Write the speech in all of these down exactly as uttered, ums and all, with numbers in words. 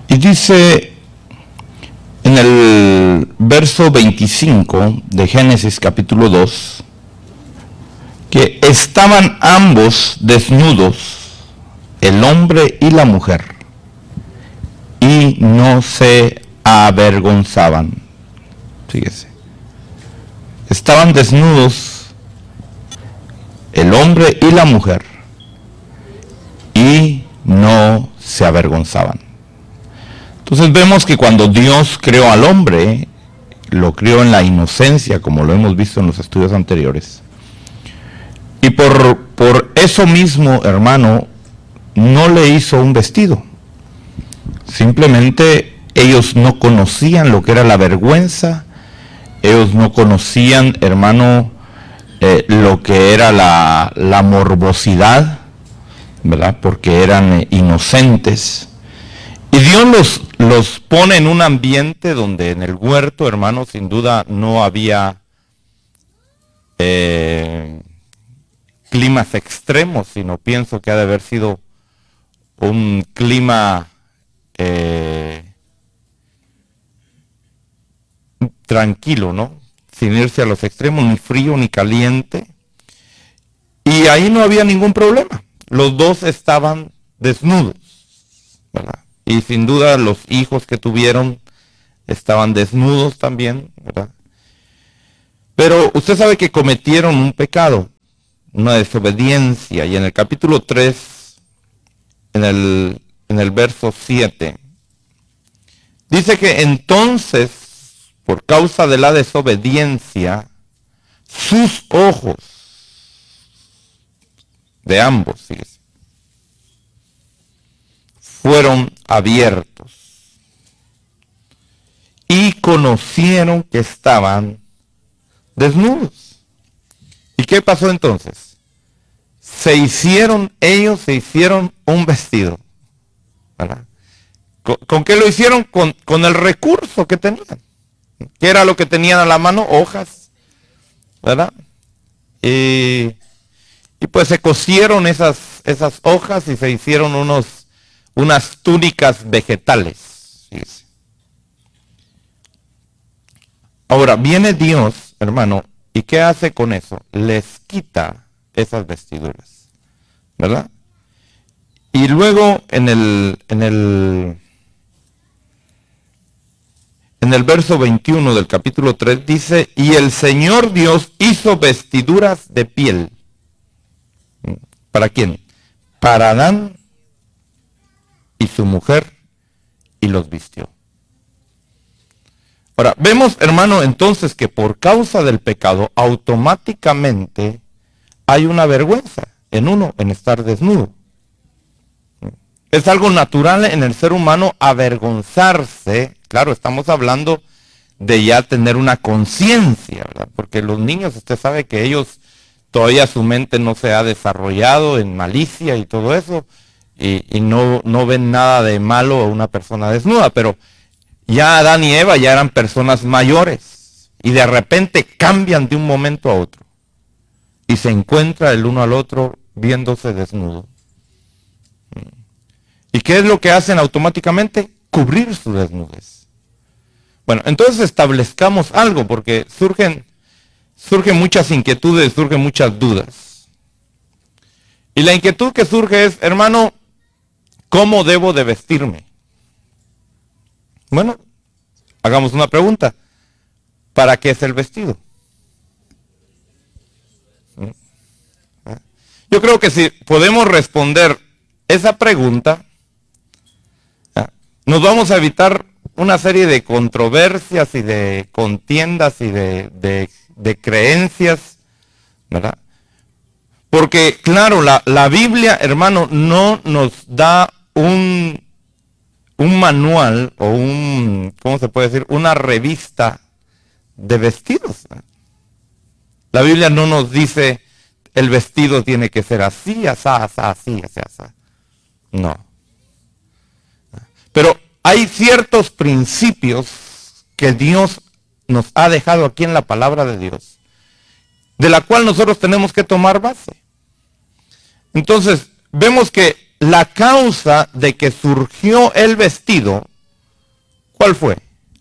Y dice en el verso veinticinco de Génesis capítulo dos, que estaban ambos desnudos, el hombre y la mujer, y no se avergonzaban. Fíjese, estaban desnudos el hombre y la mujer, y no se avergonzaban. Entonces vemos que cuando Dios creó al hombre, lo creó en la inocencia, como lo hemos visto en los estudios anteriores. Y por, por eso mismo, hermano, no le hizo un vestido. Simplemente ellos no conocían lo que era la vergüenza, ellos no conocían, hermano, eh, lo que era la, la morbosidad, ¿verdad? Porque eran eh, inocentes. Y Dios los, los pone en un ambiente donde en el huerto, hermano, sin duda no había eh, climas extremos, sino pienso que ha de haber sido un clima eh, tranquilo, ¿no? Sin irse a los extremos, ni frío ni caliente. Y ahí no había ningún problema. Los dos estaban desnudos, ¿verdad? Y sin duda los hijos que tuvieron estaban desnudos también, ¿verdad? Pero usted sabe que cometieron un pecado, una desobediencia. Y en el capítulo tres, en el, en el verso siete, dice que entonces, por causa de la desobediencia, sus ojos, de ambos, fíjese, fueron abiertos y conocieron que estaban desnudos. ¿Y qué pasó entonces? Se hicieron, ellos se hicieron un vestido, ¿verdad? ¿Con, con qué lo hicieron? Con, con el recurso que tenían. ¿Qué era lo que tenían a la mano? Hojas, ¿verdad? Y, y pues se cosieron esas, esas hojas y se hicieron unos unas túnicas vegetales. Fíjese. Ahora, viene Dios, hermano, ¿y qué hace con eso? Les quita esas vestiduras, ¿verdad? Y luego en el, en el, en el verso veintiuno del capítulo tres dice, y el Señor Dios hizo vestiduras de piel. ¿Para quién? Para Adán y su mujer, y los vistió. Ahora, vemos, hermano, entonces que por causa del pecado, automáticamente hay una vergüenza en uno, en estar desnudo. Es algo natural en el ser humano avergonzarse. Claro, estamos hablando de ya tener una conciencia, ¿verdad? Porque los niños, usted sabe que ellos, todavía su mente no se ha desarrollado en malicia y todo eso, Y, y no, no ven nada de malo a una persona desnuda, pero ya Adán y Eva ya eran personas mayores y de repente cambian de un momento a otro y se encuentra el uno al otro viéndose desnudo. ¿Y qué es lo que hacen automáticamente? Cubrir su desnudez. Bueno, entonces establezcamos algo porque surgen, surgen muchas inquietudes, surgen muchas dudas. Y la inquietud que surge es, hermano, ¿cómo debo de vestirme? Bueno, hagamos una pregunta. ¿Para qué es el vestido? Yo creo que si podemos responder esa pregunta, nos vamos a evitar una serie de controversias y de contiendas y de, de, de creencias, ¿verdad? Porque, claro, la, la Biblia, hermano, no nos da un, un manual o un, ¿cómo se puede decir? Una revista de vestidos. La Biblia no nos dice, el vestido tiene que ser así, así, así, así, así, así. No. Pero hay ciertos principios que Dios nos ha dejado aquí en la palabra de Dios, de la cual nosotros tenemos que tomar base. Entonces, vemos que la causa de que surgió el vestido ¿Cuál fue?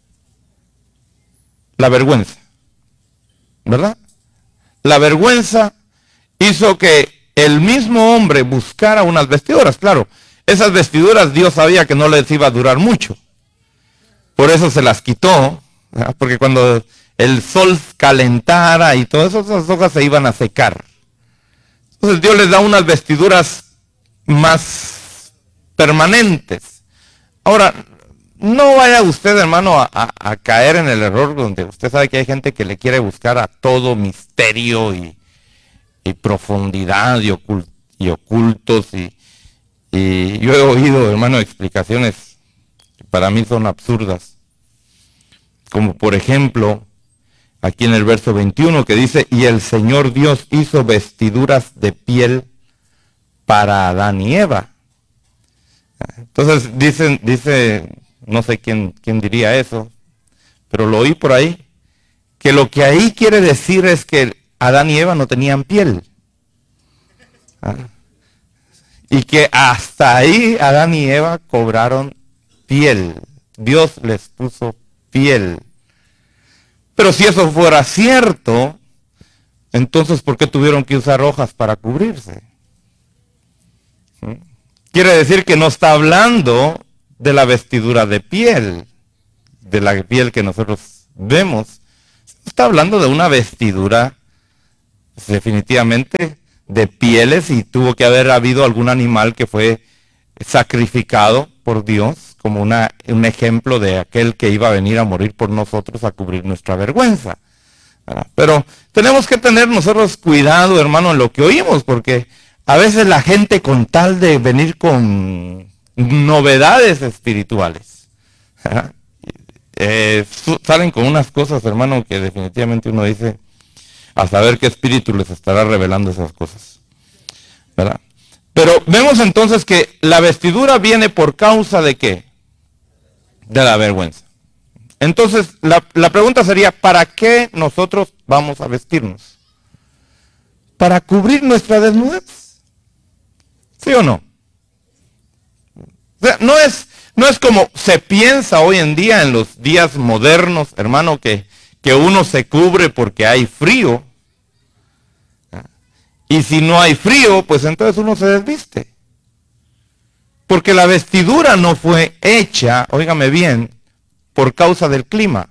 La vergüenza, ¿verdad? La vergüenza hizo que el mismo hombre buscara unas vestiduras. Claro, esas vestiduras Dios sabía que no les iba a durar mucho. Por eso se las quitó, ¿verdad? Porque cuando el sol calentara y todas esas hojas se iban a secar. Entonces Dios les da unas vestiduras más permanentes. Ahora, no vaya usted, hermano, a, a, a caer en el error donde usted sabe que hay gente que le quiere buscar a todo misterio y, y profundidad y, ocult, y ocultos. Y, y yo he oído, hermano, explicaciones que para mí son absurdas. Como por ejemplo, aquí en el verso veintiuno que dice, y el Señor Dios hizo vestiduras de piel para Adán y Eva. Entonces dicen, dice, no sé quién, quién diría eso, pero lo oí por ahí, que lo que ahí quiere decir es que Adán y Eva no tenían piel. ¿Ah? Y que hasta ahí Adán y Eva cobraron piel. Dios les puso piel. Pero si eso fuera cierto, entonces ¿por qué tuvieron que usar hojas para cubrirse? ¿Mm? Quiere decir que no está hablando de la vestidura de piel, de la piel que nosotros vemos. Está hablando de una vestidura definitivamente de pieles, y tuvo que haber habido algún animal que fue sacrificado por Dios como una, un ejemplo de aquel que iba a venir a morir por nosotros a cubrir nuestra vergüenza. ¿Verdad? Pero tenemos que tener nosotros cuidado, hermano, en lo que oímos, porque a veces la gente, con tal de venir con novedades espirituales, eh, salen con unas cosas, hermano, que definitivamente uno dice, a saber qué espíritu les estará revelando esas cosas, ¿verdad? Pero vemos entonces que la vestidura viene por causa de ¿qué? De la vergüenza. Entonces, la, la pregunta sería, ¿para qué nosotros vamos a vestirnos? ¿Para cubrir nuestra desnudez? ¿Sí o no? O sea, no es, no es como se piensa hoy en día en los días modernos, hermano, que, que uno se cubre porque hay frío. Y si no hay frío, pues entonces uno se desviste. Porque la vestidura no fue hecha, óigame bien, por causa del clima.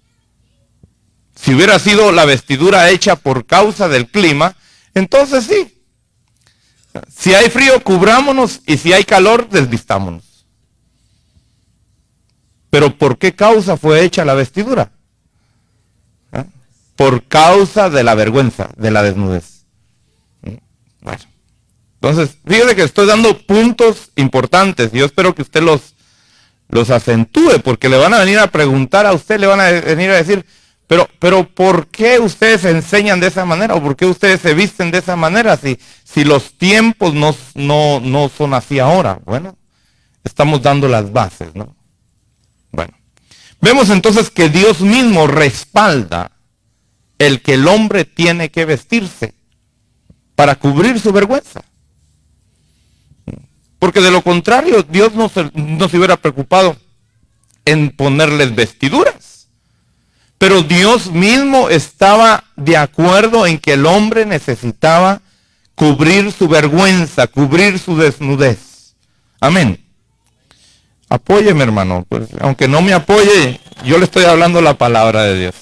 Si hubiera sido la vestidura hecha por causa del clima, entonces sí. Si hay frío, cubrámonos, y si hay calor, desvistámonos. Pero ¿por qué causa fue hecha la vestidura? ¿Eh? Por causa de la vergüenza, de la desnudez. Bueno, entonces, fíjese que estoy dando puntos importantes, y yo espero que usted los, los acentúe, porque le van a venir a preguntar a usted, le van a venir a decir, pero, pero ¿por qué ustedes se enseñan de esa manera? ¿O por qué ustedes se visten de esa manera si, si los tiempos no, no, no son así ahora? Bueno, estamos dando las bases, ¿no? Bueno, vemos entonces que Dios mismo respalda el que el hombre tiene que vestirse para cubrir su vergüenza. Porque de lo contrario, Dios no se, no se hubiera preocupado en ponerles vestiduras. Pero Dios mismo estaba de acuerdo en que el hombre necesitaba cubrir su vergüenza, cubrir su desnudez. Amén. Apóyeme, hermano. Pues, aunque no me apoye, yo le estoy hablando la palabra de Dios.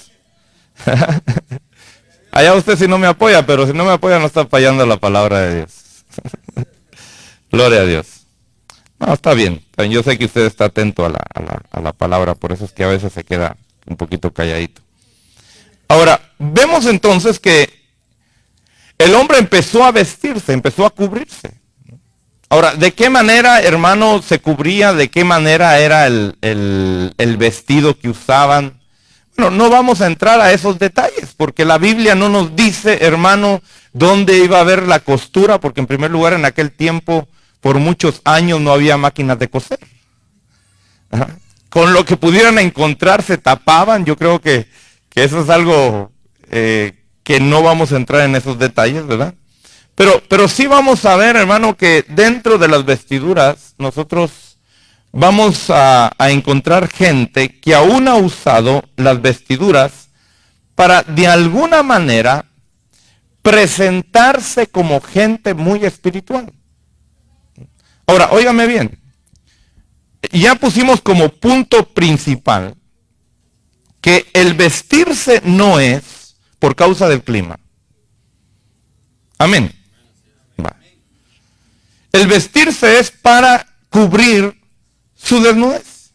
Allá usted si no me apoya, pero si no me apoya no está fallando la palabra de Dios. Gloria a Dios. No, está bien. Yo sé que usted está atento a la, a, la, a la palabra, por eso es que a veces se queda un poquito calladito. Ahora, vemos entonces que el hombre empezó a vestirse, empezó a cubrirse. Ahora, ¿de qué manera, hermano, se cubría? ¿De qué manera era el, el, el vestido que usaban? Bueno, no vamos a entrar a esos detalles, porque la Biblia no nos dice, hermano, dónde iba a haber la costura, porque en primer lugar en aquel tiempo, por muchos años no había máquinas de coser. Ajá. Con lo que pudieran encontrar se tapaban. Yo creo que, que eso es algo eh, que no vamos a entrar en esos detalles, ¿verdad? Pero, pero sí vamos a ver, hermano, que dentro de las vestiduras nosotros vamos a, a encontrar gente que aún ha usado las vestiduras para de alguna manera presentarse como gente muy espiritual. Ahora, óigame bien, ya pusimos como punto principal que el vestirse no es por causa del clima. Amén. Va. El vestirse es para cubrir su desnudez.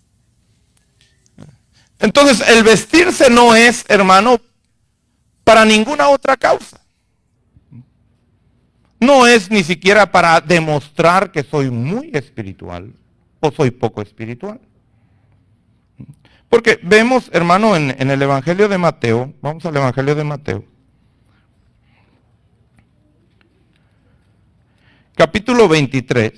Entonces, el vestirse no es, hermano, para ninguna otra causa. No es ni siquiera para demostrar que soy muy espiritual o soy poco espiritual. Porque vemos, hermano, en, en el Evangelio de Mateo, vamos al Evangelio de Mateo, capítulo veintitrés.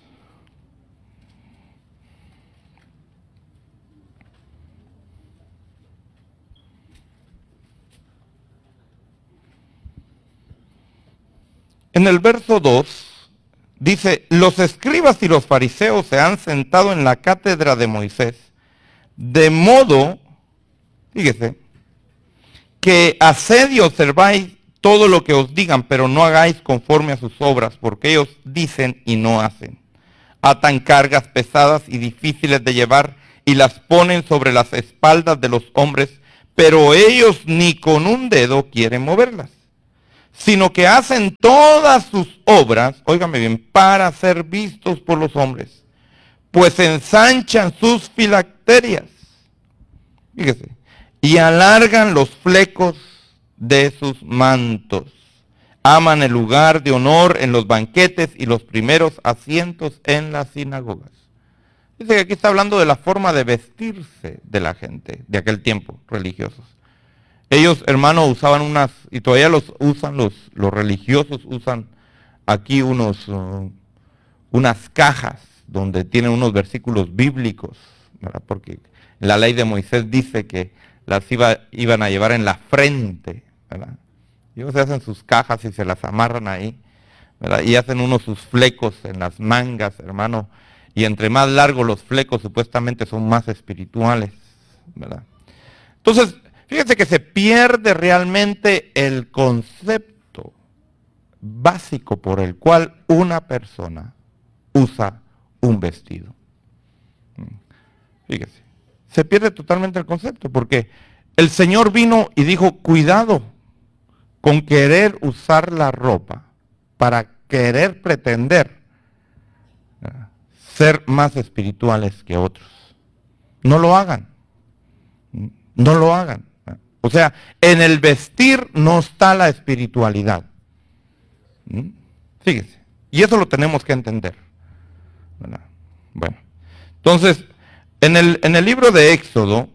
En el verso dos dice, los escribas y los fariseos se han sentado en la cátedra de Moisés, de modo, fíjese, que haced y observáis todo lo que os digan, pero no hagáis conforme a sus obras, porque ellos dicen y no hacen. Atan cargas pesadas y difíciles de llevar y las ponen sobre las espaldas de los hombres, pero ellos ni con un dedo quieren moverlas, sino que hacen todas sus obras, óigame bien, para ser vistos por los hombres, pues ensanchan sus filacterias, fíjese, y alargan los flecos de sus mantos. Aman el lugar de honor en los banquetes y los primeros asientos en las sinagogas. Dice que aquí está hablando de la forma de vestirse de la gente de aquel tiempo, religiosos. Ellos, hermanos, usaban unas, y todavía los usan los, los religiosos, usan aquí unos, uh, unas cajas donde tienen unos versículos bíblicos, ¿verdad? Porque la ley de Moisés dice que las iba, iban a llevar en la frente, ¿verdad? Y ellos se hacen sus cajas y se las amarran ahí, ¿verdad? Y hacen unos sus flecos en las mangas, hermano, y entre más largos los flecos supuestamente son más espirituales, ¿verdad? Entonces, fíjense que se pierde realmente el concepto básico por el cual una persona usa un vestido. Fíjese, se pierde totalmente el concepto porque el Señor vino y dijo, cuidado con querer usar la ropa para querer pretender ser más espirituales que otros. No lo hagan, no lo hagan. O sea, en el vestir no está la espiritualidad. ¿Mm? Fíjese. Y eso lo tenemos que entender, ¿verdad? Bueno, entonces, en el, en el libro de Éxodo,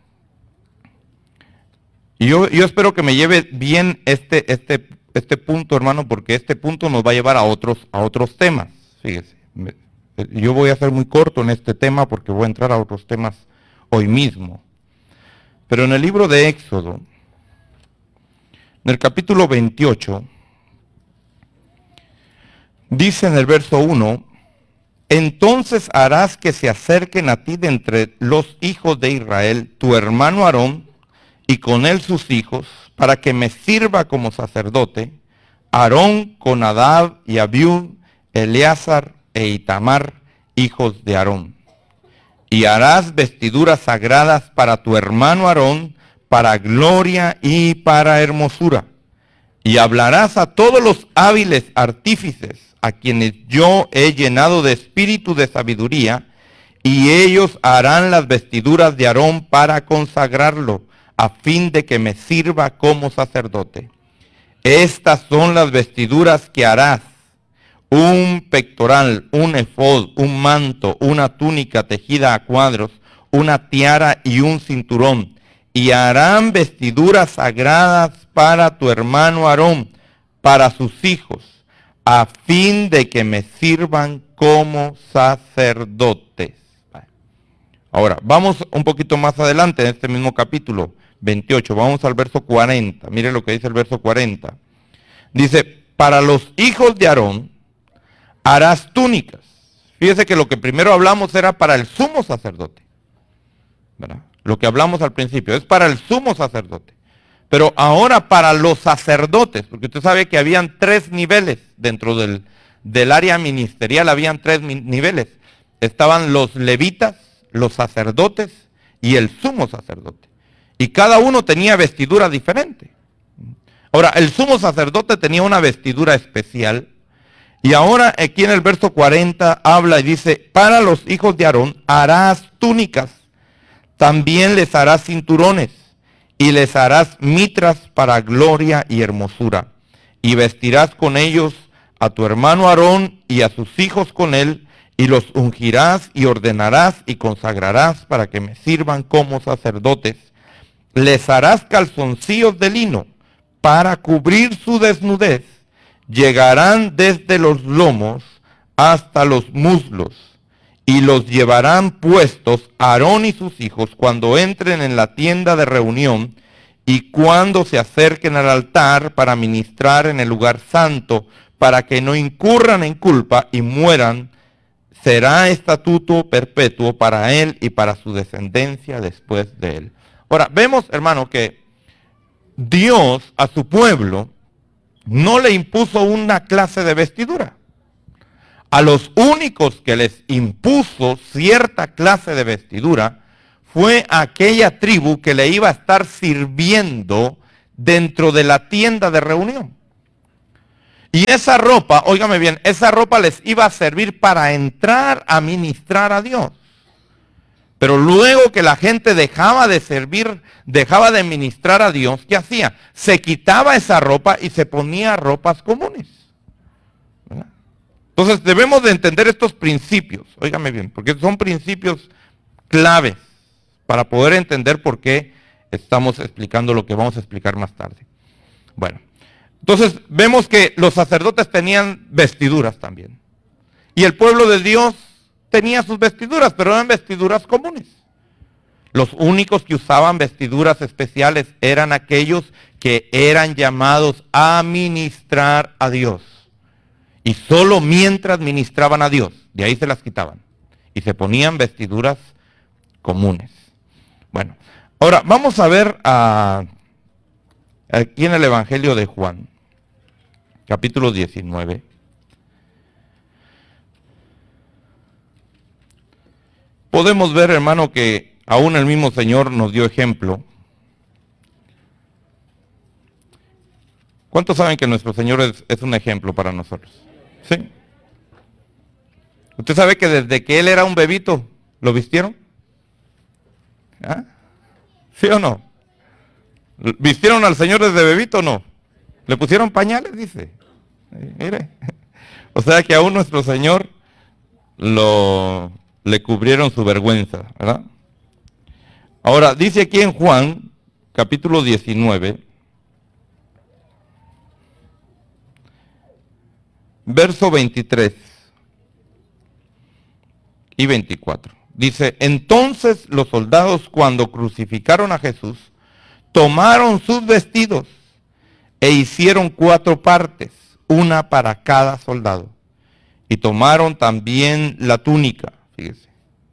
y yo, yo espero que me lleve bien este, este, este punto, hermano, porque este punto nos va a llevar a otros, a otros temas. Fíjese, me, yo voy a ser muy corto en este tema porque voy a entrar a otros temas hoy mismo. Pero en el libro de Éxodo, en el capítulo veintiocho, dice en el verso uno, entonces harás que se acerquen a ti de entre los hijos de Israel tu hermano Aarón y con él sus hijos, para que me sirva como sacerdote, Aarón con Nadab y Abiud, Eleazar e Itamar, hijos de Aarón. Y harás vestiduras sagradas para tu hermano Aarón, para gloria y para hermosura. Y hablarás a todos los hábiles artífices, a quienes yo he llenado de espíritu de sabiduría, y ellos harán las vestiduras de Aarón para consagrarlo, a fin de que me sirva como sacerdote. Estas son las vestiduras que harás: un pectoral, un efod, un manto, una túnica tejida a cuadros, una tiara y un cinturón. Y harán vestiduras sagradas para tu hermano Aarón, para sus hijos, a fin de que me sirvan como sacerdotes. Ahora, vamos un poquito más adelante en este mismo capítulo veintiocho, vamos al verso cuarenta. Mire lo que dice el verso cuarenta. Dice, para los hijos de Aarón harás túnicas. Fíjese que lo que primero hablamos era para el sumo sacerdote, ¿verdad? Lo que hablamos al principio es para el sumo sacerdote. Pero ahora para los sacerdotes, porque usted sabe que habían tres niveles dentro del, del área ministerial, habían tres niveles. Estaban los levitas, los sacerdotes y el sumo sacerdote. Y cada uno tenía vestidura diferente. Ahora, el sumo sacerdote tenía una vestidura especial. Y ahora aquí en el verso cuarenta habla y dice, para los hijos de Aarón harás túnicas, también les harás cinturones, y les harás mitras para gloria y hermosura. Y vestirás con ellos a tu hermano Aarón y a sus hijos con él, y los ungirás y ordenarás y consagrarás para que me sirvan como sacerdotes. Les harás calzoncillos de lino para cubrir su desnudez. Llegarán desde los lomos hasta los muslos, y los llevarán puestos Aarón y sus hijos cuando entren en la tienda de reunión y cuando se acerquen al altar para ministrar en el lugar santo, para que no incurran en culpa y mueran. Será estatuto perpetuo para él y para su descendencia después de él. Ahora, vemos, hermano, que Dios a su pueblo no le impuso una clase de vestidura. A los únicos que les impuso cierta clase de vestidura fue aquella tribu que le iba a estar sirviendo dentro de la tienda de reunión. Y esa ropa, óigame bien, esa ropa les iba a servir para entrar a ministrar a Dios. Pero luego que la gente dejaba de servir, dejaba de ministrar a Dios, ¿qué hacía? Se quitaba esa ropa y se ponía ropas comunes. ¿Verdad? Entonces debemos de entender estos principios, óigame bien, porque son principios claves para poder entender por qué estamos explicando lo que vamos a explicar más tarde. Bueno, entonces vemos que los sacerdotes tenían vestiduras también. Y el pueblo de Dios tenía sus vestiduras, pero eran vestiduras comunes. Los únicos que usaban vestiduras especiales eran aquellos que eran llamados a ministrar a Dios. Y solo mientras ministraban a Dios, de ahí se las quitaban. Y se ponían vestiduras comunes. Bueno, ahora vamos a ver a, aquí en el Evangelio de Juan, capítulo diecinueve. Podemos ver, hermano, que aún el mismo Señor nos dio ejemplo. ¿Cuántos saben que nuestro Señor es, es un ejemplo para nosotros? ¿Sí? ¿Usted sabe que desde que Él era un bebito, lo vistieron? ¿Ah? ¿Sí o no? ¿Vistieron al Señor desde bebito o no? ¿Le pusieron pañales? Dice. Mire. O sea que aún nuestro Señor lo... le cubrieron su vergüenza, ¿verdad? Ahora, dice aquí en Juan, capítulo diecinueve, verso veintitrés y veinticuatro. Dice, entonces los soldados cuando crucificaron a Jesús, tomaron sus vestidos e hicieron cuatro partes, una para cada soldado. Y tomaron también la túnica. Fíjese.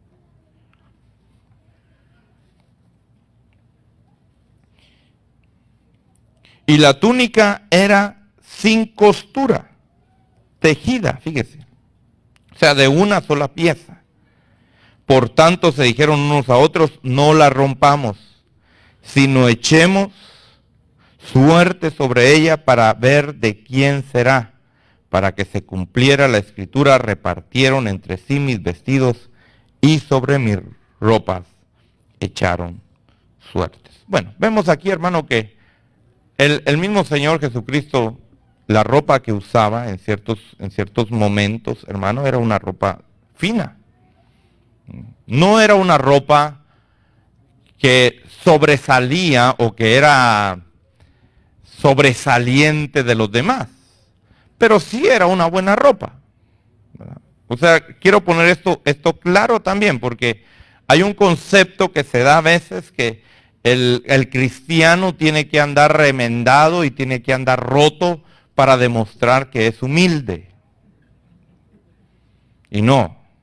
Y la túnica era sin costura, tejida, fíjese. O sea, de una sola pieza. Por tanto se dijeron unos a otros, no la rompamos, sino echemos suerte sobre ella para ver de quién será. Para que se cumpliera la escritura, repartieron entre sí mis vestidos y sobre mis ropas echaron suertes. Bueno, vemos aquí, hermano, que el, el mismo Señor Jesucristo, la ropa que usaba en ciertos, en ciertos momentos, hermano, era una ropa fina. No era una ropa que sobresalía o que era sobresaliente de los demás. Pero sí era una buena ropa, ¿verdad? O sea, quiero poner esto, esto claro también, porque hay un concepto que se da a veces que el, el cristiano tiene que andar remendado y tiene que andar roto para demostrar que es humilde. Y no,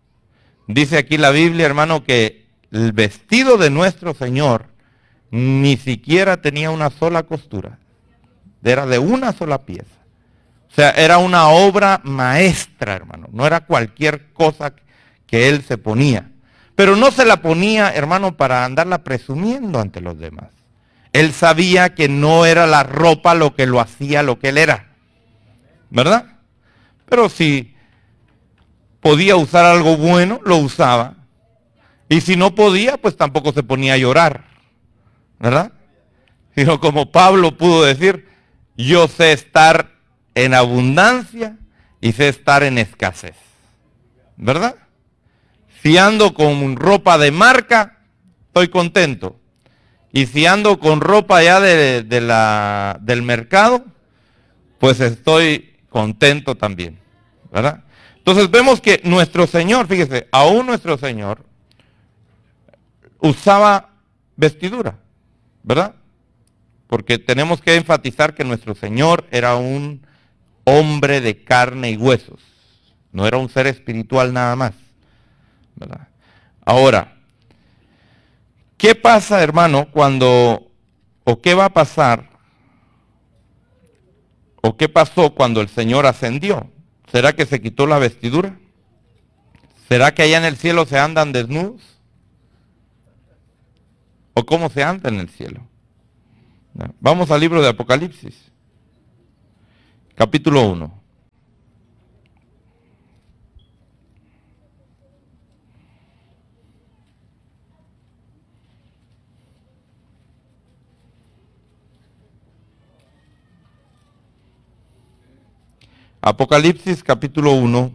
Dice aquí la Biblia, hermano, que el vestido de nuestro Señor ni siquiera tenía una sola costura. Era de una sola pieza. O sea, era una obra maestra, hermano. No era cualquier cosa que él se ponía. Pero no se la ponía, hermano, para andarla presumiendo ante los demás. Él sabía que no era la ropa lo que lo hacía lo que él era. ¿Verdad? Pero si podía usar algo bueno, lo usaba. Y si no podía, pues tampoco se ponía a llorar. ¿Verdad? Sino como Pablo pudo decir, yo sé estar en abundancia y sé estar en escasez. ¿Verdad? Si ando con ropa de marca, estoy contento. Y si ando con ropa ya de, de la, del mercado, pues estoy contento también. ¿Verdad? Entonces vemos que nuestro Señor, fíjese, aún nuestro Señor usaba vestidura. ¿Verdad? Porque tenemos que enfatizar que nuestro Señor era un hombre de carne y huesos. No era un ser espiritual nada más. ¿Verdad? Ahora, ¿qué pasa, hermano, cuando, o qué va a pasar, o qué pasó cuando el Señor ascendió? ¿Será que se quitó la vestidura? ¿Será que allá en el cielo se andan desnudos? ¿O cómo se anda en el cielo? Vamos al libro de Apocalipsis, capítulo uno. Apocalipsis, capítulo uno.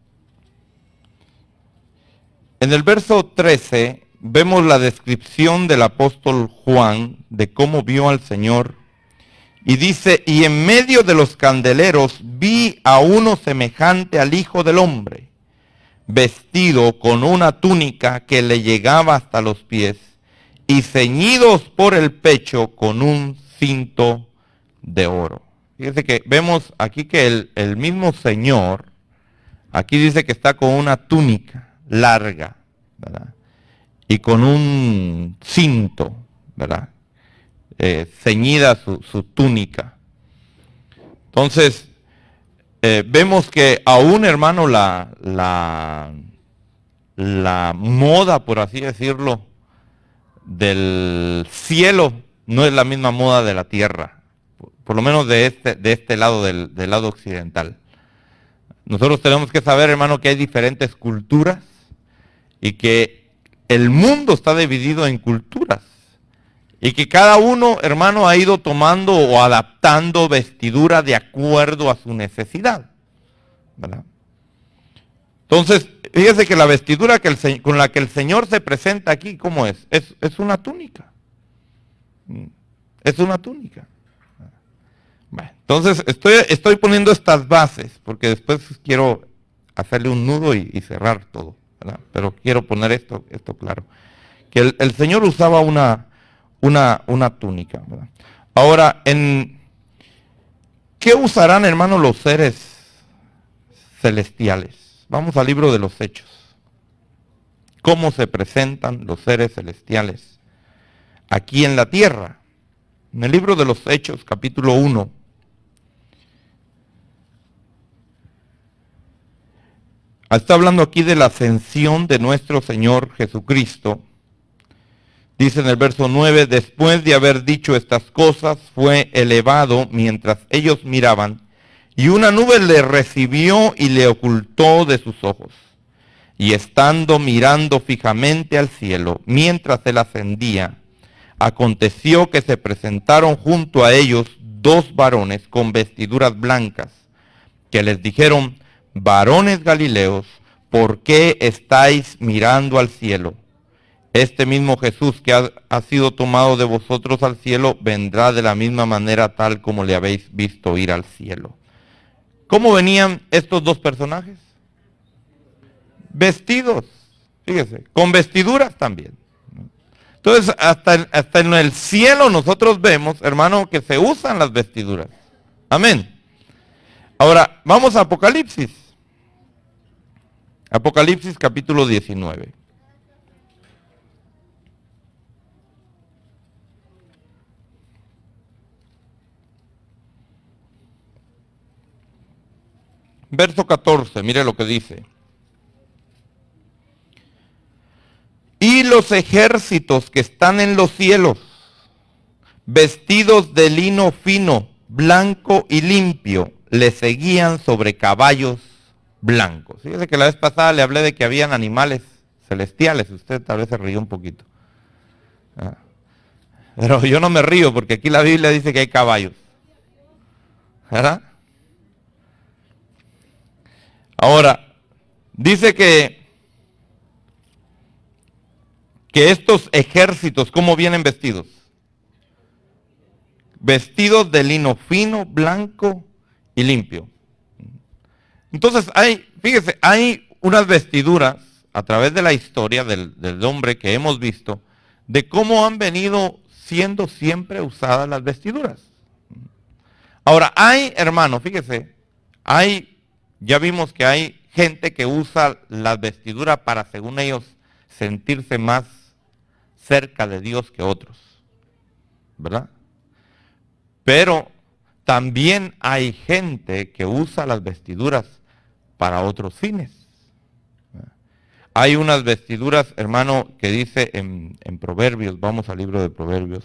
En el verso trece vemos la descripción del apóstol Juan de cómo vio al Señor. Y dice, y en medio de los candeleros vi a uno semejante al Hijo del Hombre, vestido con una túnica que le llegaba hasta los pies, y ceñidos por el pecho con un cinto de oro. Fíjense que vemos aquí que el, el mismo Señor, aquí dice que está con una túnica larga, ¿verdad? Y con un cinto, ¿verdad? Eh, ceñida su, su túnica. Entonces, eh, vemos que aún, hermano, la, la, la moda, por así decirlo, del cielo no es la misma moda de la tierra, por, por lo menos de este, de este lado, del, del lado occidental. Nosotros tenemos que saber, hermano, que hay diferentes culturas y que el mundo está dividido en culturas. Y que cada uno, hermano, ha ido tomando o adaptando vestidura de acuerdo a su necesidad. ¿Verdad? Entonces, fíjese que la vestidura que el, con la que el Señor se presenta aquí, ¿cómo es? Es, es una túnica. Es una túnica. Bueno, entonces, estoy, estoy poniendo estas bases, porque después quiero hacerle un nudo y, y cerrar todo. ¿Verdad? Pero quiero poner esto, esto claro. Que el, el Señor usaba una... Una, una túnica. ¿Verdad? Ahora, en ¿qué usarán, hermanos, los seres celestiales? Vamos al libro de los Hechos. ¿Cómo se presentan los seres celestiales aquí en la tierra? En el libro de los Hechos, capítulo uno. Está hablando aquí de la ascensión de nuestro Señor Jesucristo. Dice en el verso nueve, después de haber dicho estas cosas, fue elevado mientras ellos miraban, y una nube le recibió y le ocultó de sus ojos. Y estando mirando fijamente al cielo, mientras él ascendía, aconteció que se presentaron junto a ellos dos varones con vestiduras blancas, que les dijeron, varones galileos, ¿por qué estáis mirando al cielo? Este mismo Jesús que ha, ha sido tomado de vosotros al cielo, vendrá de la misma manera tal como le habéis visto ir al cielo. ¿Cómo venían estos dos personajes? Vestidos, fíjese, con vestiduras también. Entonces, hasta, hasta en el cielo nosotros vemos, hermano, que se usan las vestiduras. Amén. Ahora, vamos a Apocalipsis. Apocalipsis capítulo diecinueve. Verso catorce, mire lo que dice. Y los ejércitos que están en los cielos, vestidos de lino fino, blanco y limpio, le seguían sobre caballos blancos. Fíjese que la vez pasada le hablé de que habían animales celestiales. Usted tal vez se rió un poquito. ¿Ah? Pero yo no me río porque aquí la Biblia dice que hay caballos. ¿Verdad? Ahora, dice que, que estos ejércitos, ¿cómo vienen vestidos? Vestidos de lino fino, blanco y limpio. Entonces hay, fíjese, hay unas vestiduras a través de la historia del, del hombre que hemos visto, de cómo han venido siendo siempre usadas las vestiduras. Ahora, hay, hermano, fíjese, hay... Ya vimos que hay gente que usa las vestiduras para, según ellos, sentirse más cerca de Dios que otros, ¿verdad? Pero también hay gente que usa las vestiduras para otros fines. Hay unas vestiduras, hermano, que dice en, en Proverbios, vamos al libro de Proverbios,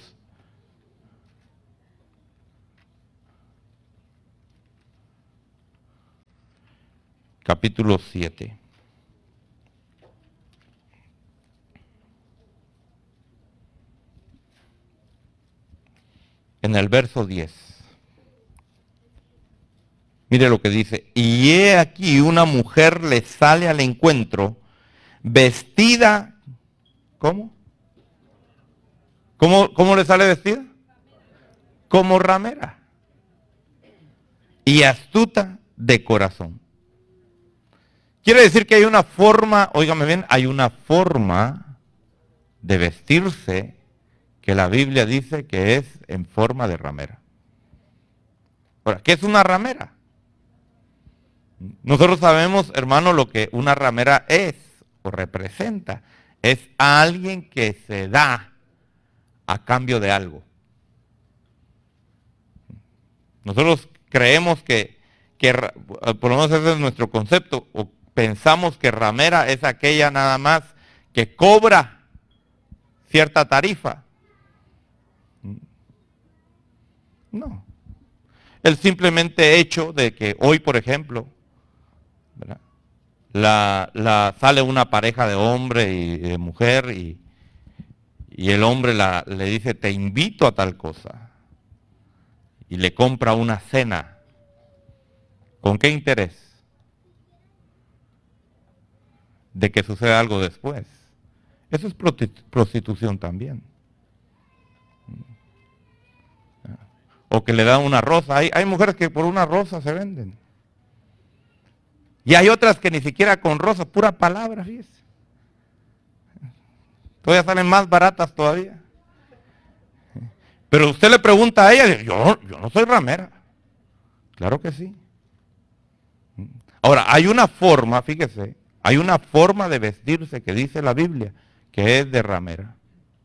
capítulo siete. En el verso diez. Mire lo que dice. Y he aquí una mujer le sale al encuentro vestida, ¿cómo? ¿Cómo, cómo le sale vestida? Como ramera. Y astuta de corazón. Quiere decir que hay una forma, óigame bien, hay una forma de vestirse que la Biblia dice que es en forma de ramera. Ahora, ¿qué es una ramera? Nosotros sabemos, hermano, lo que una ramera es o representa. Es alguien que se da a cambio de algo. Nosotros creemos que, que por lo menos ese es nuestro concepto, o pensamos que ramera es aquella nada más que cobra cierta tarifa. No. El simplemente hecho de que hoy, por ejemplo, ¿verdad? La, la, sale una pareja de hombre y de mujer y, y el hombre la, le dice, te invito a tal cosa. Y le compra una cena. ¿Con qué interés? De que suceda algo después. Eso es prostitución también. O que le dan una rosa. Hay, hay mujeres que por una rosa se venden. Y hay otras que ni siquiera con rosa, pura palabra, fíjese. Todavía salen más baratas todavía. Pero usted le pregunta a ella, yo, yo no soy ramera. Claro que sí. Ahora, hay una forma, fíjese, hay una forma de vestirse que dice la Biblia, que es de ramera.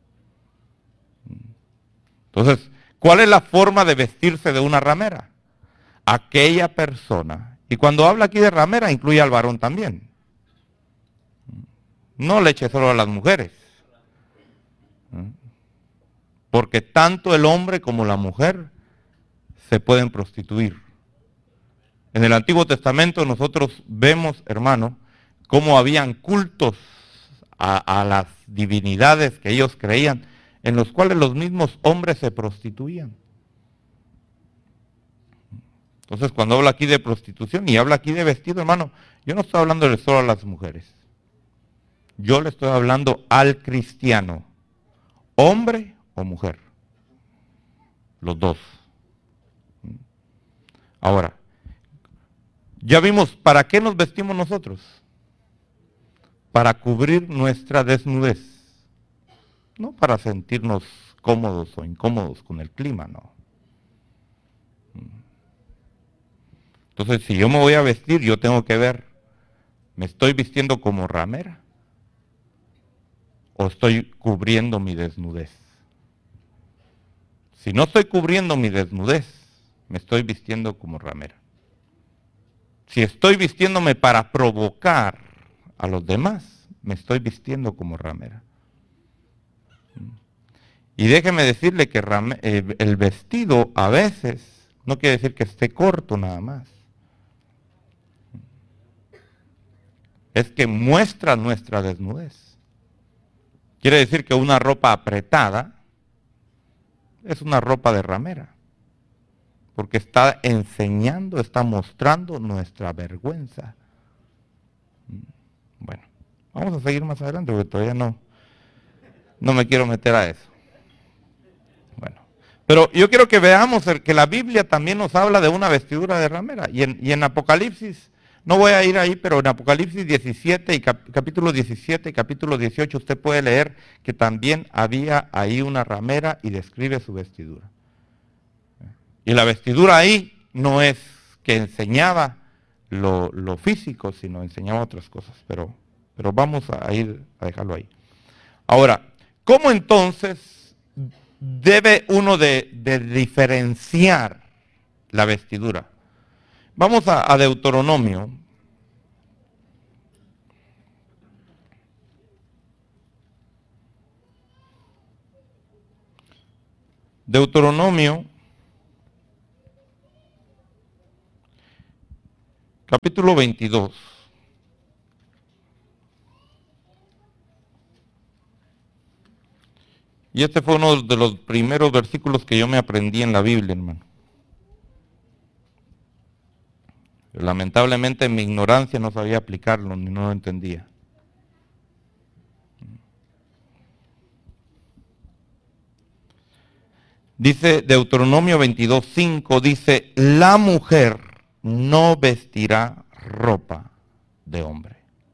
Entonces, ¿cuál es la forma de vestirse de una ramera? Aquella persona, y cuando habla aquí de ramera, incluye al varón también. No le eche solo a las mujeres. Porque tanto el hombre como la mujer se pueden prostituir. En el Antiguo Testamento nosotros vemos, hermano, cómo habían cultos a, a las divinidades que ellos creían, en los cuales los mismos hombres se prostituían. Entonces, cuando habla aquí de prostitución y habla aquí de vestido, hermano, yo no estoy hablando de solo a las mujeres. Yo le estoy hablando al cristiano, hombre o mujer. Los dos. Ahora, ya vimos para qué nos vestimos nosotros. Para cubrir nuestra desnudez. No para sentirnos cómodos o incómodos con el clima, no. Entonces, si yo me voy a vestir, yo tengo que ver, ¿Me estoy vistiendo como ramera? ¿O estoy cubriendo mi desnudez? Si no estoy cubriendo mi desnudez, me estoy vistiendo como ramera. Si estoy vistiéndome para provocar a los demás, me estoy vistiendo como ramera. Y déjeme decirle que rame, eh, el vestido a veces no quiere decir que esté corto nada más. Es que muestra nuestra desnudez. Quiere decir que una ropa apretada es una ropa de ramera. Porque está enseñando, está mostrando nuestra vergüenza. Bueno, vamos a seguir más adelante porque todavía no, no me quiero meter a eso. Bueno, pero yo quiero que veamos que la Biblia también nos habla de una vestidura de ramera. Y en, y en Apocalipsis, no voy a ir ahí, pero en Apocalipsis diecisiete y cap, capítulo diecisiete y capítulo dieciocho usted puede leer que también había ahí una ramera y describe su vestidura. Y la vestidura ahí no es que enseñaba lo, lo físico, sino enseñaba otras cosas. Pero, pero vamos a ir a dejarlo ahí. Ahora, ¿cómo entonces debe uno de, de diferenciar la vestidura? Vamos a, a Deuteronomio. Deuteronomio. Capítulo veintidós. Y este fue uno de los primeros versículos que yo me aprendí en la Biblia, hermano. Lamentablemente en mi ignorancia no sabía aplicarlo, ni no lo entendía. Dice Deuteronomio veintidós, cinco, dice, la mujer no vestirá ropa de hombre,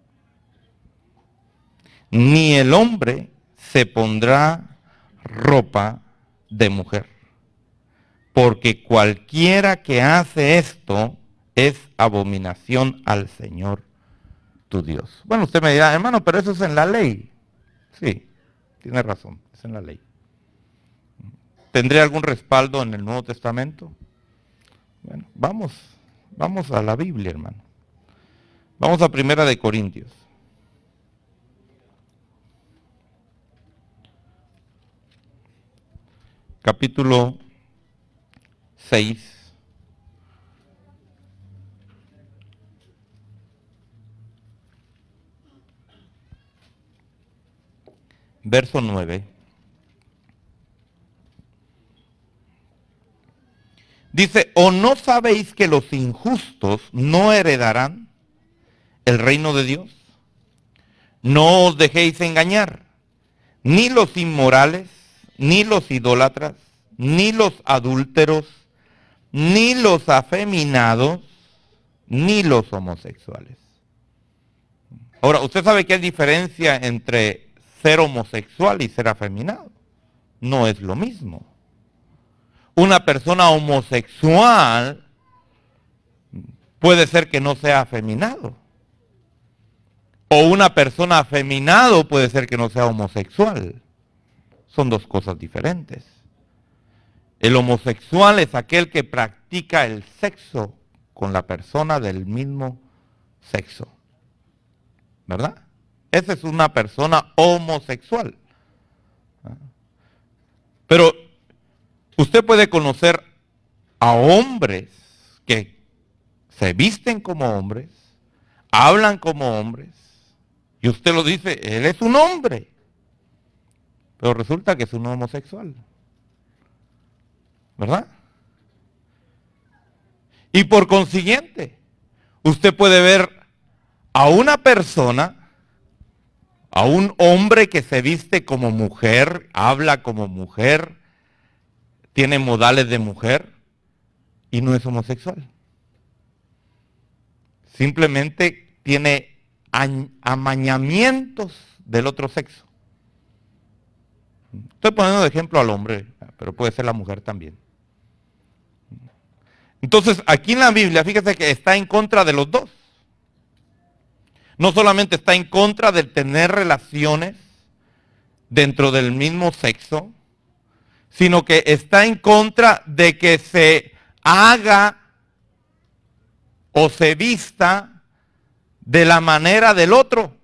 ni el hombre se pondrá ropa de mujer, porque cualquiera que hace esto es abominación al Señor tu Dios. Bueno, usted me dirá, hermano, pero eso es en la ley. Sí, tiene razón, es en la ley. ¿Tendré algún respaldo en el Nuevo Testamento? Bueno, vamos, vamos a la Biblia, hermano. Vamos a Primera de Corintios. Capítulo seis. Verso nueve. Dice, ¿o no sabéis que los injustos no heredarán el reino de Dios? No os dejéis engañar, ni los inmorales, ni los idólatras, ni los adúlteros, ni los afeminados, ni los homosexuales. Ahora, ¿usted sabe qué diferencia entre ser homosexual y ser afeminado? No es lo mismo. Una persona homosexual puede ser que no sea afeminado. O una persona afeminado puede ser que no sea homosexual. Son dos cosas diferentes. El homosexual es aquel que practica el sexo con la persona del mismo sexo. ¿Verdad? Esa es una persona homosexual. Pero usted puede conocer a hombres que se visten como hombres, hablan como hombres, y usted lo dice, él es un hombre, pero resulta que es un homosexual. ¿Verdad? Y por consiguiente, usted puede ver a una persona, a un hombre que se viste como mujer, habla como mujer, tiene modales de mujer y no es homosexual. Simplemente tiene amañamientos del otro sexo. Estoy poniendo de ejemplo al hombre, pero puede ser la mujer también. Entonces, aquí en la Biblia, fíjese que está en contra de los dos. No solamente está en contra de tener relaciones dentro del mismo sexo, sino que está en contra de que se haga o se vista de la manera del otro,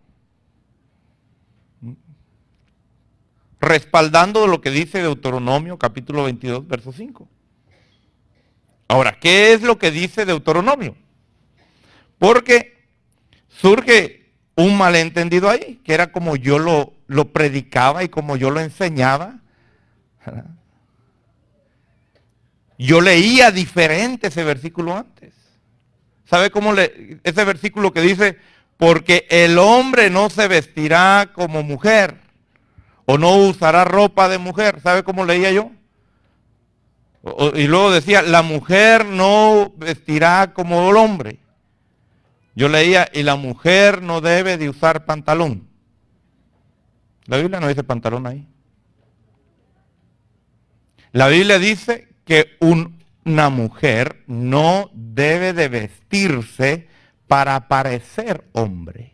respaldando lo que dice Deuteronomio capítulo veintidós, verso cinco. Ahora, ¿qué es lo que dice Deuteronomio? Porque surge un malentendido ahí, que era como yo lo, lo predicaba y como yo lo enseñaba. Yo leía diferente ese versículo antes. ¿Sabe cómo le, ese versículo que dice, porque el hombre no se vestirá como mujer, o no usará ropa de mujer? ¿Sabe cómo leía yo? O, y luego decía, la mujer no vestirá como el hombre. Yo leía, y la mujer no debe de usar pantalón. La Biblia no dice pantalón ahí. La Biblia dice que un, una mujer no debe de vestirse para parecer hombre.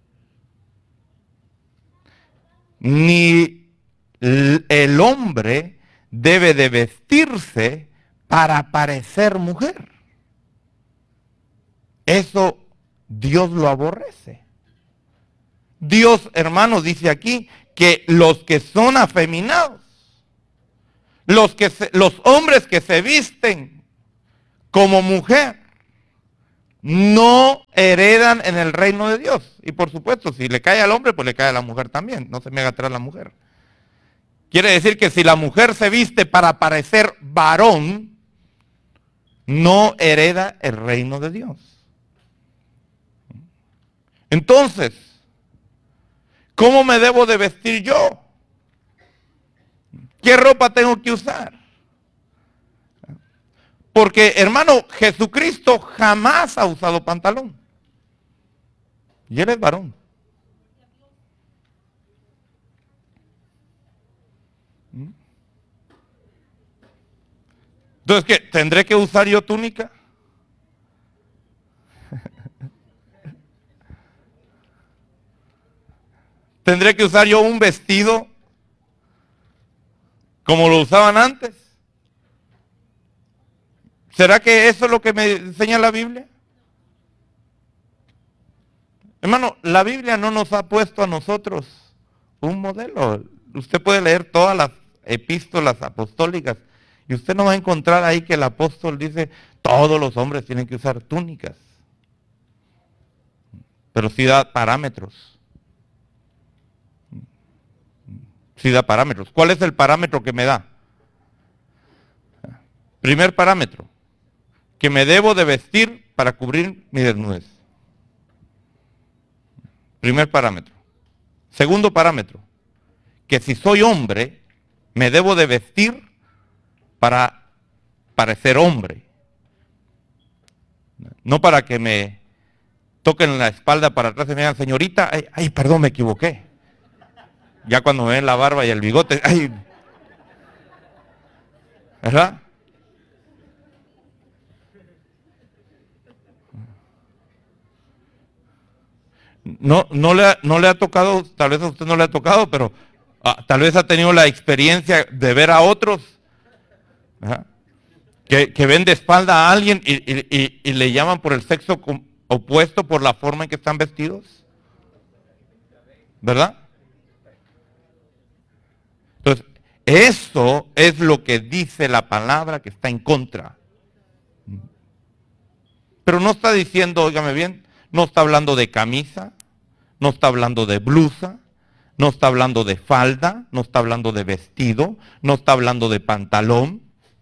Ni el hombre debe de vestirse para parecer mujer. Eso Dios lo aborrece. Dios, hermanos, dice aquí que los que son afeminados, los, que se, los hombres que se visten como mujer, no heredan en el reino de Dios. Y por supuesto, si le cae al hombre, pues le cae a la mujer también. No se me haga atrás la mujer. Quiere decir que si la mujer se viste para parecer varón, no hereda el reino de Dios. Entonces, ¿cómo me debo de vestir yo? ¿Qué ropa tengo que usar? Porque, hermano, Jesucristo jamás ha usado pantalón. Y él es varón. Entonces, ¿qué? ¿Tendré que usar yo túnica? ¿Tendré que usar yo un vestido como lo usaban antes? ¿Será que eso es lo que me enseña la Biblia? Hermano, la Biblia no nos ha puesto a nosotros un modelo. Usted puede leer todas las epístolas apostólicas y usted no va a encontrar ahí que el apóstol dice todos los hombres tienen que usar túnicas. Pero sí da parámetros. Sí da parámetros. ¿Cuál es el parámetro que me da? Primer parámetro, que me debo de vestir para cubrir mi desnudez. Primer parámetro. Segundo parámetro, que si soy hombre, me debo de vestir para parecer hombre. No para que me toquen la espalda para atrás y me digan, señorita, ay, ay, perdón, me equivoqué. Ya cuando me ven la barba y el bigote, ay, ¿verdad? No, no, le ha, no le ha tocado, tal vez a usted no le ha tocado, pero ah, tal vez ha tenido la experiencia de ver a otros que, que ven de espalda a alguien y, y, y, y le llaman por el sexo opuesto por la forma en que están vestidos. ¿Verdad? Entonces, eso es lo que dice la palabra que está en contra. Pero no está diciendo, óigame bien, no está hablando de camisa, no está hablando de blusa, no está hablando de falda, no está hablando de vestido, no está hablando de pantalón.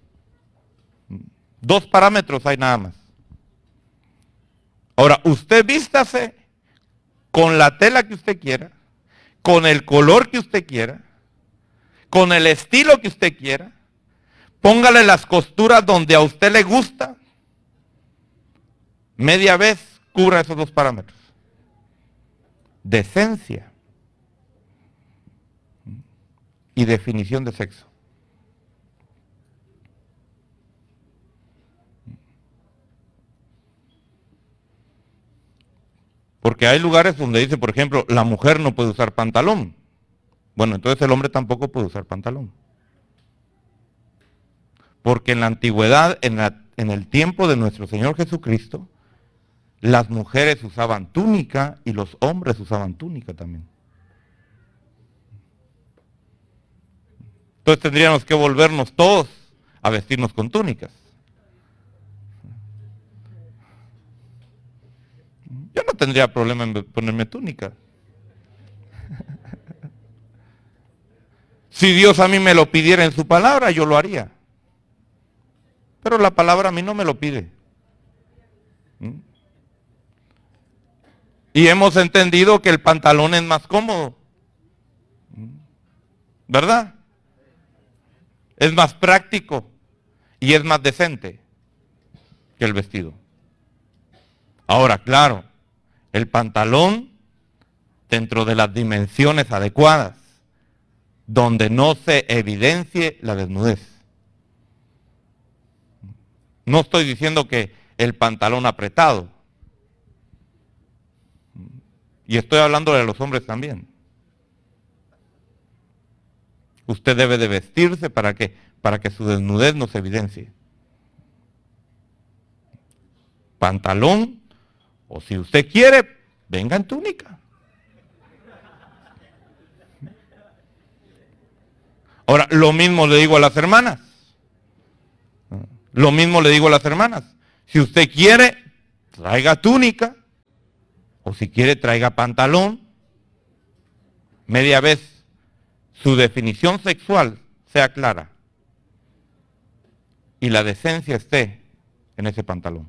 Dos parámetros hay nada más. Ahora, usted vístase con la tela que usted quiera, con el color que usted quiera, con el estilo que usted quiera, póngale las costuras donde a usted le gusta, media vez cubra esos dos parámetros. Decencia y definición de sexo. Porque hay lugares donde dice, por ejemplo, la mujer no puede usar pantalón. Bueno, entonces el hombre tampoco puede usar pantalón. Porque en la antigüedad, en, la, en el tiempo de nuestro Señor Jesucristo, las mujeres usaban túnica y los hombres usaban túnica también. Entonces tendríamos que volvernos todos a vestirnos con túnicas. Yo no tendría problema en ponerme túnica. Si Dios a mí me lo pidiera en su palabra, yo lo haría. Pero la palabra a mí no me lo pide. ¿Mm? Y hemos entendido que el pantalón es más cómodo. ¿Verdad? Es más práctico y es más decente que el vestido. Ahora, claro, el pantalón dentro de las dimensiones adecuadas, donde no se evidencie la desnudez. No estoy diciendo que el pantalón apretado. Y estoy hablando de los hombres también. Usted debe de vestirse para que, para que su desnudez no se evidencie. Pantalón, o si usted quiere, venga en túnica. Ahora, lo mismo le digo a las hermanas. Lo mismo le digo a las hermanas. Si usted quiere, traiga túnica. O si quiere, traiga pantalón. Media vez su definición sexual sea clara. Y la decencia esté en ese pantalón.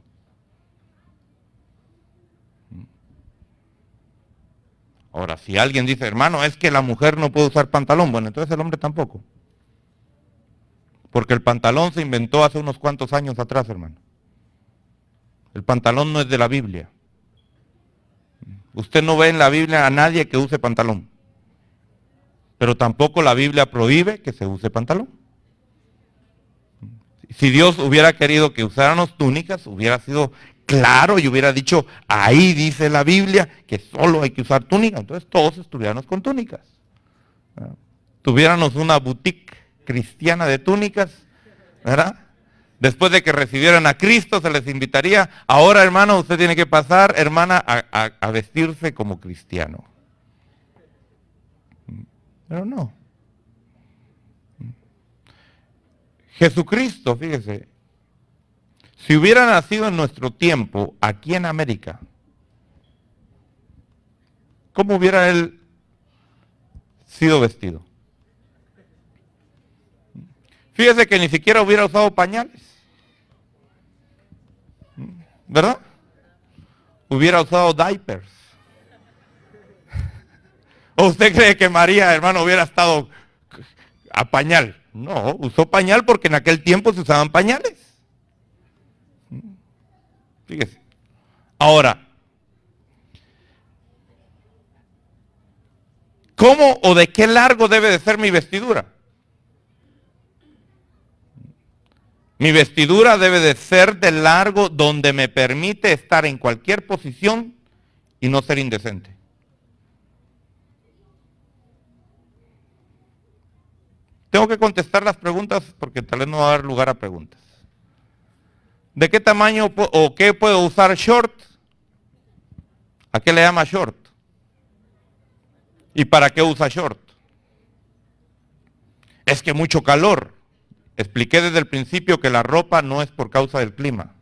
Ahora, si alguien dice, hermano, es que la mujer no puede usar pantalón, bueno, entonces el hombre tampoco. Porque el pantalón se inventó hace unos cuantos años atrás, hermano. El pantalón no es de la Biblia. Usted no ve en la Biblia a nadie que use pantalón. Pero tampoco la Biblia prohíbe que se use pantalón. Si Dios hubiera querido que usáramos túnicas, hubiera sido claro y hubiera dicho, ahí dice la Biblia que solo hay que usar túnica. Entonces todos estuviéramos con túnicas. Tuviéramos una boutique cristiana de túnicas, ¿verdad? Después de que recibieran a Cristo, se les invitaría, ahora hermano, usted tiene que pasar, hermana, a, a, a vestirse como cristiano. Pero no. Jesucristo, fíjese, si hubiera nacido en nuestro tiempo, aquí en América, ¿cómo hubiera él sido vestido? Fíjese que ni siquiera hubiera usado pañales, ¿verdad? Hubiera usado diapers. ¿O usted cree que María, hermano, hubiera estado a pañal? No, usó pañal porque en aquel tiempo se usaban pañales. Fíjese. Ahora, ¿cómo o de qué largo debe de ser mi vestidura? Mi vestidura debe de ser de largo donde me permite estar en cualquier posición y no ser indecente. Tengo que contestar las preguntas porque tal vez no va a dar lugar a preguntas. ¿De qué tamaño o qué puedo usar short? ¿A qué le llama short? ¿Y para qué usa short? Es que mucho calor. Expliqué desde el principio que la ropa no es por causa del clima.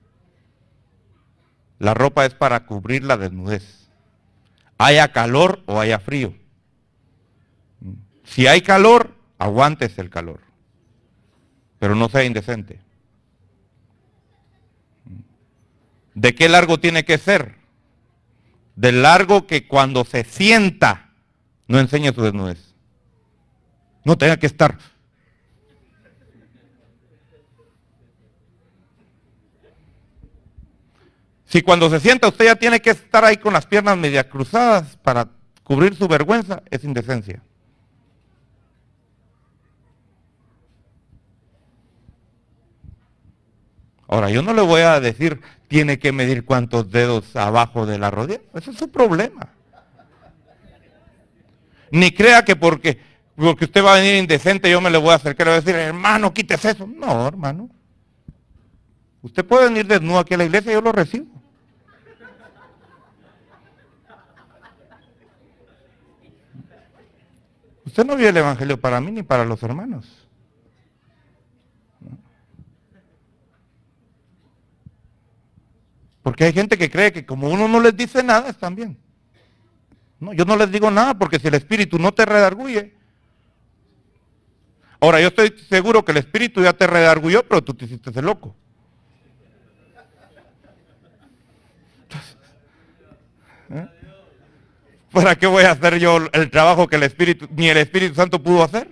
La ropa es para cubrir la desnudez. Haya calor o haya frío. Si hay calor, aguántese el calor. Pero no sea indecente. ¿De qué largo tiene que ser? Del largo que cuando se sienta no enseñe su desnudez. No tenga que estar. Si cuando se sienta usted ya tiene que estar ahí con las piernas media cruzadas para cubrir su vergüenza, es indecencia. Ahora, yo no le voy a decir, tiene que medir cuántos dedos abajo de la rodilla. Ese es su problema. Ni crea que porque, porque usted va a venir indecente, yo me le voy a acercar y le voy a decir, hermano, quítese eso. No, hermano. Usted puede venir desnudo aquí a la iglesia y yo lo recibo. Usted no vio el evangelio para mí ni para los hermanos. Porque hay gente que cree que como uno no les dice nada, están bien. No, yo no les digo nada porque si el Espíritu no te redarguye. Ahora, yo estoy seguro que el Espíritu ya te redarguyó, pero tú te hiciste ese loco. Entonces, ¿eh? ¿Para qué voy a hacer yo el trabajo que el Espíritu, ni el Espíritu Santo pudo hacer?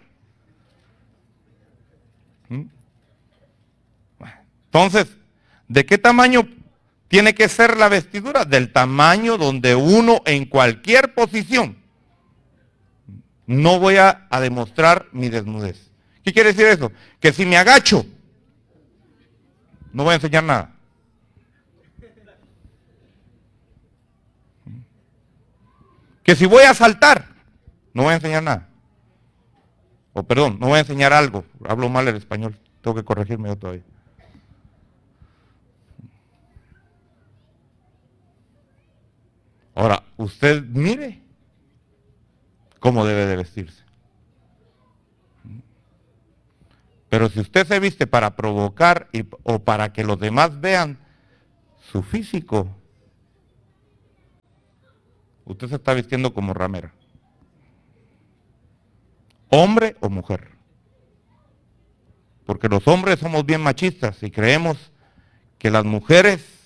¿Mm? Entonces, ¿de qué tamaño tiene que ser la vestidura? Del tamaño donde uno en cualquier posición no voy a, a demostrar mi desnudez. ¿Qué quiere decir eso? Que si me agacho, no voy a enseñar nada. Que si voy a saltar, no voy a enseñar nada. O perdón, no voy a enseñar algo. Hablo mal el español, tengo que corregirme yo todavía. Ahora, usted mire cómo debe de vestirse. Pero si usted se viste para provocar y, o para que los demás vean su físico, usted se está vistiendo como ramera. Hombre o mujer. Porque los hombres somos bien machistas y creemos que las mujeres